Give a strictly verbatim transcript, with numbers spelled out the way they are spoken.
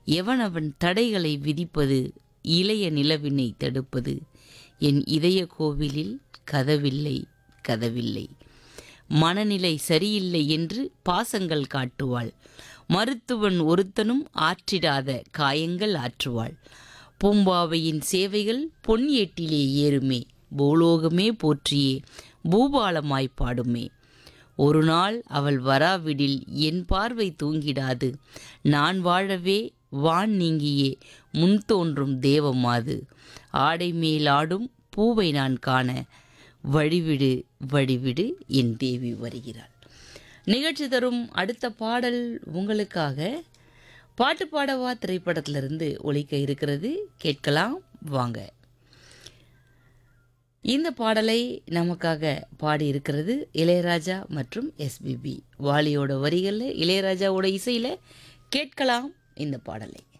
எவனவன் தடைகளை விதிப்பது இளைய நிலவினை தடுப்பது. என் இதய கோவிலில் கதவில்லை கதவில்லை. மனநிலை சரியில்லை என்று பாசங்கள் காட்டுவாள். மருத்துவன் ஒருத்தனும் ஆற்றிடாத காயங்கள் ஆற்றுவாள். பூம்பாவையின் சேவைகள் பொன் ஏட்டிலே ஏறுமே. பூலோகமே போற்றியே பூபாலமாய் பாடுமே. ஒரு நாள் அவள் வராவிடில் என் பார்வை தூங்கிடாது. நான் வாழவே வான் நீங்கியே முன் தோன்றும் தேவமாது. ஆடை மேல் ஆடும் பூவை நான் காண வழிவிடு வழிவிடு என் தேவி வருகிறாள். நிகழ்ச்சி தரும் அடுத்த பாடல் உங்களுக்காக பாட்டு பாடவா திரைப்படத்திலிருந்து ஒலிக்க இருக்கிறது. கேட்கலாம் வாங்க. இந்த பாடலை நமக்காக பாடி இருக்கிறது இளையராஜா மற்றும் எஸ்பிபி. வாலியோட வரிகளில் இளையராஜாவோட இசையில் கேட்கலாம் இந்த பாடலை.